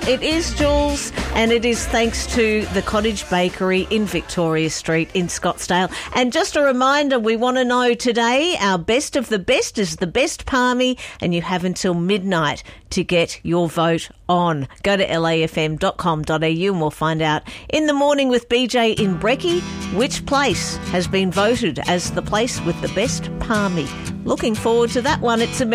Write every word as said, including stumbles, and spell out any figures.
It is, Jules, and it is thanks to the Cottage Bakery in Victoria Street in Scottsdale. And just a reminder, we want to know today, our best of the best is the best palmy, and you have until midnight to get your vote on. Go to l a f m dot com dot a u and we'll find out in the morning with B J in Brecky which place has been voted as the place with the best palmy. Looking forward to that one. It's a